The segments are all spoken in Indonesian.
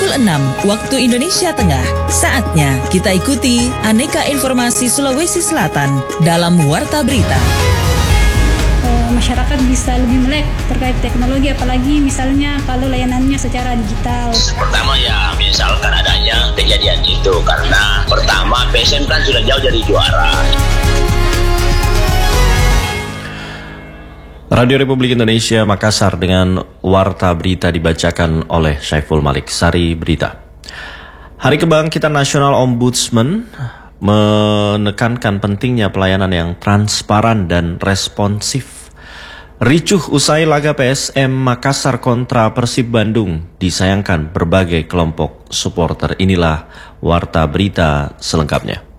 pukul 6 waktu Indonesia Tengah. Saatnya kita ikuti aneka informasi Sulawesi Selatan dalam Warta Berita. Masyarakat bisa lebih melek terkait teknologi, apalagi misalnya kalau layanannya secara digital. Pertama ya misalkan adanya kejadian itu, karena pertama PSM kan sudah jauh dari juara. Radio Republik Indonesia Makassar dengan Warta Berita dibacakan oleh Syaiful Malik. Sari Berita. Hari Kebangkitan Nasional Ombudsman menekankan pentingnya pelayanan yang transparan dan responsif. Ricuh usai laga PSM Makassar kontra Persib Bandung disayangkan berbagai kelompok supporter. Inilah Warta Berita selengkapnya.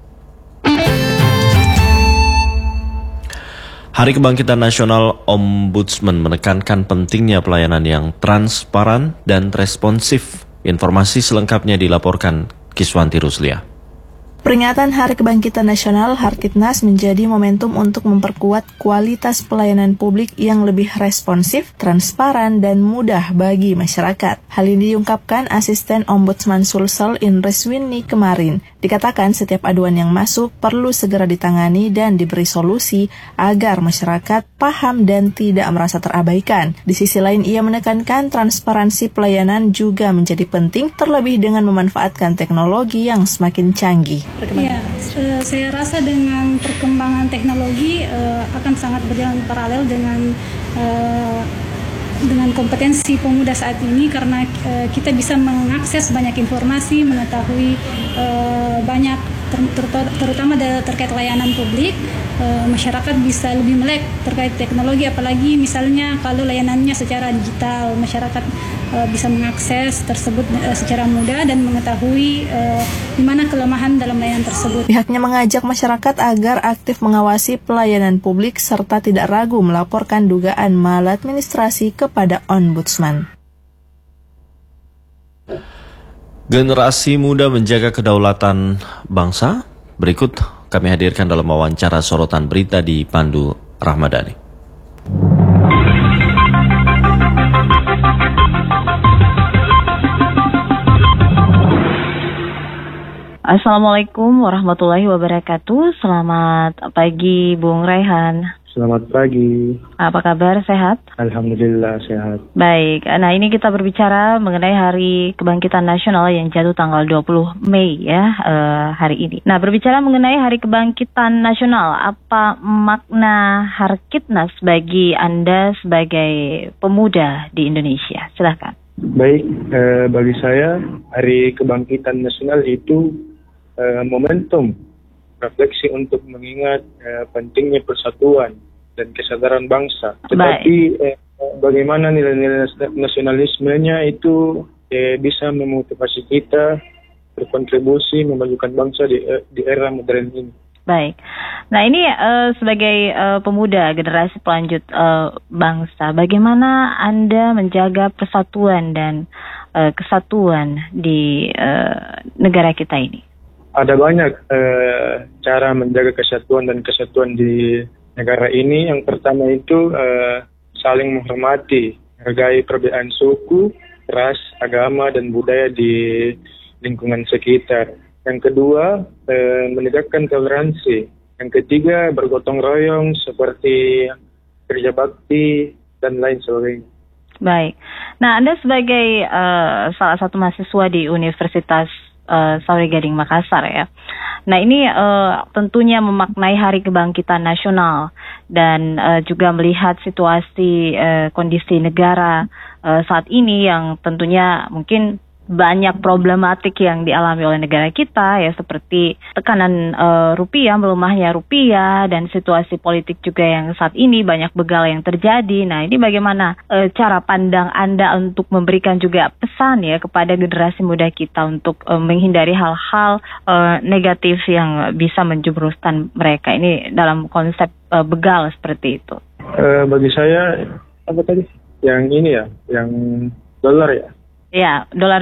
Hari Kebangkitan Nasional Ombudsman menekankan pentingnya pelayanan yang transparan dan responsif. Informasi selengkapnya dilaporkan Kiswanti Ruslia. Peringatan Hari Kebangkitan Nasional Harkitnas menjadi momentum untuk memperkuat kualitas pelayanan publik yang lebih responsif, transparan, dan mudah bagi masyarakat. Hal ini diungkapkan Asisten Ombudsman Sulsel Indres Winnie kemarin. Dikatakan setiap aduan yang masuk perlu segera ditangani dan diberi solusi agar masyarakat paham dan tidak merasa terabaikan. Di sisi lain, ia menekankan transparansi pelayanan juga menjadi penting, terlebih dengan memanfaatkan teknologi yang semakin canggih. Ya, saya rasa dengan perkembangan teknologi akan sangat berjalan paralel dengan kompetensi pemuda saat ini, karena kita bisa mengakses banyak informasi, mengetahui banyak terutama terkait layanan publik. Masyarakat bisa lebih melek terkait teknologi, apalagi misalnya kalau layanannya secara digital, masyarakat bisa mengakses tersebut secara mudah dan mengetahui di mana kelemahan dalam layanan tersebut. Pihaknya mengajak masyarakat agar aktif mengawasi pelayanan publik serta tidak ragu melaporkan dugaan maladministrasi kepada Ombudsman. Generasi muda menjaga kedaulatan bangsa. Berikut kami hadirkan dalam wawancara sorotan berita di Pandu Rahmadani. Assalamualaikum warahmatullahi wabarakatuh. Selamat pagi Bung Raihan. Selamat pagi. Apa kabar, sehat? Alhamdulillah sehat. Baik, nah ini kita berbicara mengenai Hari Kebangkitan Nasional yang jatuh tanggal 20 Mei ya, hari ini. Nah, berbicara mengenai Hari Kebangkitan Nasional, apa makna Harkitnas bagi Anda sebagai pemuda di Indonesia? Silakan. Baik, bagi saya Hari Kebangkitan Nasional itu momentum refleksi untuk mengingat pentingnya persatuan dan kesadaran bangsa. Tetapi bagaimana nilai-nilai nasionalismenya itu bisa memotivasi kita berkontribusi memajukan bangsa di era modern ini. Baik. Nah ini sebagai pemuda generasi pelanjut bangsa, bagaimana Anda menjaga persatuan dan kesatuan di negara kita ini? Ada banyak cara menjaga kesatuan dan kesatuan di negara ini. Yang pertama itu saling menghormati, menghargai perbedaan suku, ras, agama, dan budaya di lingkungan sekitar. Yang kedua, menegakkan toleransi. Yang ketiga, bergotong royong seperti kerja bakti dan lain sebagainya. Baik. Nah, Anda sebagai salah satu mahasiswa di Universitas Sauri Gading Makassar ya. Nah ini tentunya memaknai Hari Kebangkitan Nasional dan juga melihat situasi kondisi negara saat ini yang tentunya mungkin banyak problematik yang dialami oleh negara kita ya, seperti tekanan rupiah, melemahnya rupiah, dan situasi politik juga yang saat ini banyak begal yang terjadi. Nah ini bagaimana cara pandang Anda untuk memberikan juga pesan ya kepada generasi muda kita untuk menghindari hal-hal negatif yang bisa menjerumuskan mereka ini dalam konsep begal seperti itu? Bagi saya apa tadi? Yang ini ya, yang dolar ya. Ya, dolar